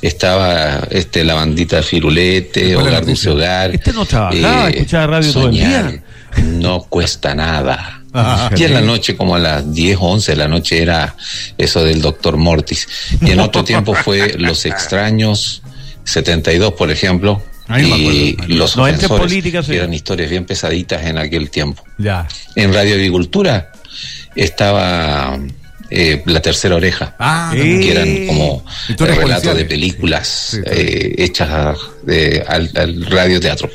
estaba la bandita Firulete, Hogar Dulce Hogar. No trabajaba, escuchaba radio todo el día. No cuesta nada. Y en la noche, como a las 10 o 11 de la noche, era eso del Doctor Mortis. Y en otro tiempo fue Los Extraños, 72, por ejemplo. Y Los Ofensores, que eran historias bien pesaditas en aquel tiempo. Ya. En Radio Agricultura estaba La Tercera Oreja, que eran como relatos de películas hechas al radioteatro.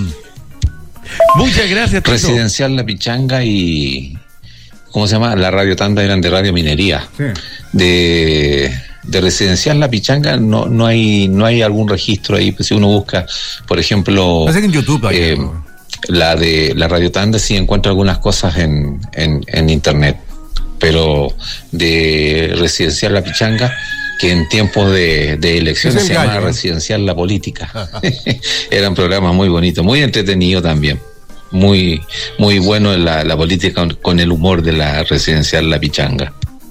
Muchas gracias, Tito. Residencial La Pichanga y ¿cómo se llama? La Radio Tanda eran de Radio Minería. Sí. De Residencial La Pichanga no hay algún registro ahí. Pues si uno busca, por ejemplo, parece que en YouTube hay la de la Radio Tanda sí encuentra algunas cosas en internet, pero de Residencial La Pichanga, que en tiempos de elecciones se llama Residencial La Política. Eran programas muy bonitos, muy entretenidos también. Muy, muy bueno la política con el humor de la Residencial La Pichanga.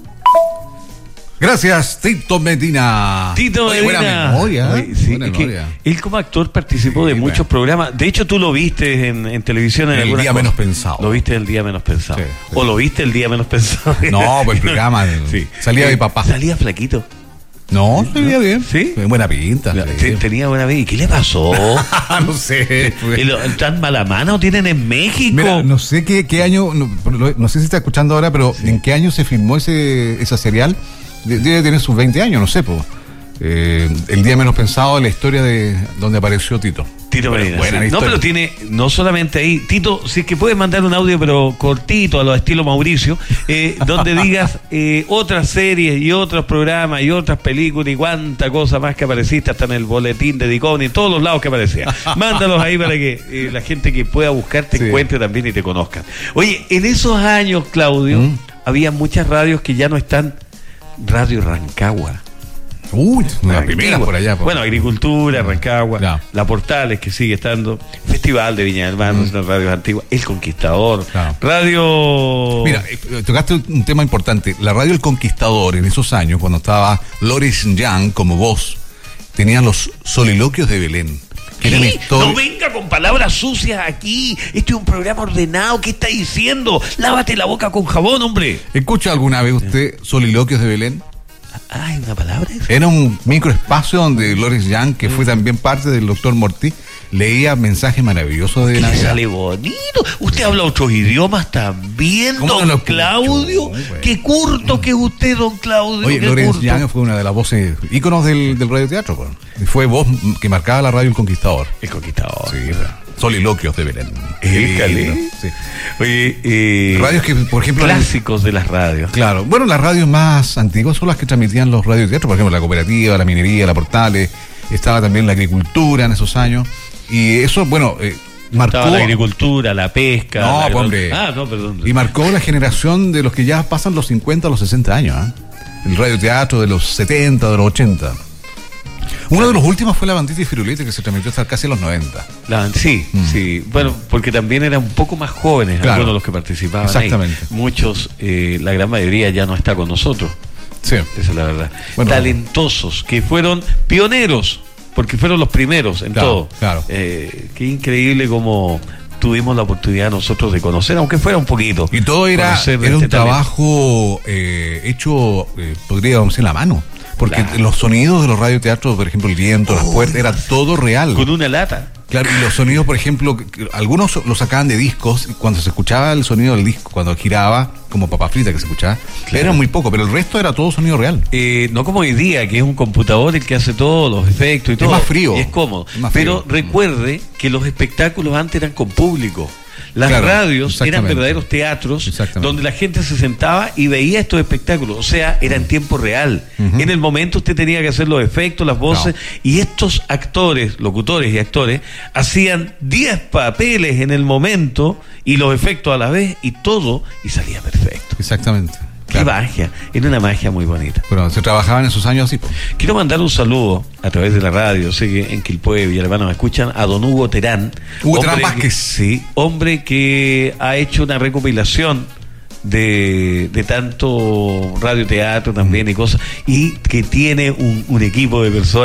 Gracias, Tito Medina. Tito Medina. Buena memoria. Buena memoria. Él como actor participó de muchos programas. De hecho, tú lo viste en televisión en El Día Menos Pensado. Lo viste el Día Menos Pensado. Sí. O lo viste el Día Menos Pensado. No, pues el programa. Salía mi papá. Salía flaquito. No, salía bien. ¿Sí? Buena pinta. Tenía buena pinta. ¿Y qué le pasó? No sé. ¿Tan mala mano tienen en México? Mira, no sé qué año, no sé si está escuchando ahora, pero ¿en qué año se filmó esa serial? Debe tener sus 20 años, no sé, pues. El Día Menos Pensado, la historia de donde apareció Tito. Tito Medina. No, pero tiene, no solamente ahí. Tito, si es que puedes mandar un audio, pero cortito, a lo estilo Mauricio, donde digas otras series y otros programas y otras películas y cuánta cosa más que apareciste, hasta en el boletín de Discovery, en todos los lados que aparecía. Mándalos ahí para que la gente que pueda buscarte encuentre también y te conozca. Oye, en esos años, Claudio, había muchas radios que ya no están. Radio Rancagua. La primera por allá. Bueno, Agricultura, Rancagua, La Portales, que sigue estando, Festival de Viña del Mar, las radios antiguas, El Conquistador, Radio... Mira, tocaste un tema importante. La radio El Conquistador, en esos años, cuando estaba Loris Young como voz, tenían los soliloquios de Belén. No venga con palabras sucias aquí. Este es un programa ordenado. ¿Qué está diciendo? Lávate la boca con jabón, hombre. ¿Escucha alguna vez usted Soliloquios de Belén? ¿Hay una palabra? Era un microespacio donde Loris Young, que fue también parte del Doctor Mortis, leía mensajes maravillosos de Navidad. Sale bonito. Usted habla otros idiomas también, don Claudio. Qué curto que es usted, don Claudio. Oye, Loris Young fue una de las voces íconos del radioteatro. Fue voz que marcaba la radio El Conquistador. El Conquistador. Sí, Soliloquios de Belén. Sí. Oye, radios que, por ejemplo, clásicos de las radios. Claro. Bueno, las radios más antiguas son las que transmitían los radioteatros. Por ejemplo, la Cooperativa, la Minería, la Portales. Estaba también la Agricultura en esos años. Y eso, bueno, marcó... Estaba la agricultura, la pesca... No, hombre. Perdón. Y marcó la generación de los que ya pasan los 50 a los 60 años. El radioteatro de los 70, de los 80. Uno de los últimos fue La Bandita y Firulete, que se transmitió hasta casi los 90. Sí. Bueno, porque también eran un poco más jóvenes algunos de los que participaban. Exactamente. Ahí. Muchos, la gran mayoría ya no está con nosotros. Sí. Esa es la verdad. Bueno, talentosos, que fueron pioneros, porque fueron los primeros en todo. Claro. Qué increíble como tuvimos la oportunidad nosotros de conocer, aunque fuera un poquito. Y todo era un trabajo hecho, podríamos decir, a la mano. Porque los sonidos de los radioteatros, por ejemplo, el viento, las puertas, era todo real. Con una lata. Claro, y los sonidos, por ejemplo, algunos los sacaban de discos, y cuando se escuchaba el sonido del disco, cuando giraba, como papa frita que se escuchaba, era muy poco, pero el resto era todo sonido real. No como hoy día, que es un computador el que hace todos los efectos y todo. Es más frío. Y es cómodo. Pero recuerde que los espectáculos antes eran con público. Las radios eran verdaderos teatros donde la gente se sentaba y veía estos espectáculos. O sea, era en tiempo real. En el momento usted tenía que hacer los efectos, las voces. Y estos actores, locutores y actores, hacían 10 papeles en el momento y los efectos a la vez y todo, y salía perfecto. Exactamente. Qué magia, era una magia muy bonita. Pero se trabajaba en esos años así. Quiero mandar un saludo a través de la radio, sé que en Quilpué, Villalbano me escuchan, a don Hugo Terán. Hugo Terán Vázquez. Sí, hombre que ha hecho una recopilación de tanto radioteatro también y cosas, y que tiene un equipo de personas